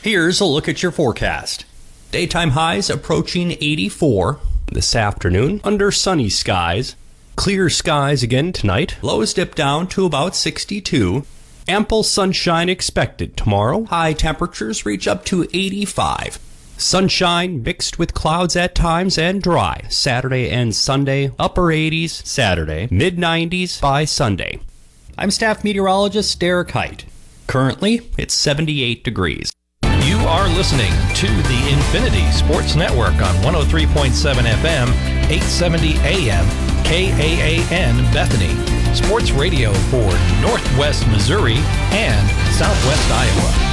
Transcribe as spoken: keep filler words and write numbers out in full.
Here's a look at your forecast. Daytime highs approaching eighty-four. This afternoon, under sunny skies. Clear skies again tonight. Lows dip down to about sixty-two. Ample sunshine expected tomorrow. High temperatures reach up to eighty-five. Sunshine mixed with clouds at times and dry. Saturday and Sunday, upper eighties Saturday, mid nineties by Sunday. I'm staff meteorologist Derek Height. Currently, it's seventy-eight degrees. You are listening to the Infinity Sports Network on one oh three point seven F M, eight seventy A M, K A A N Bethany. Sports radio for Northwest Missouri and Southwest Iowa.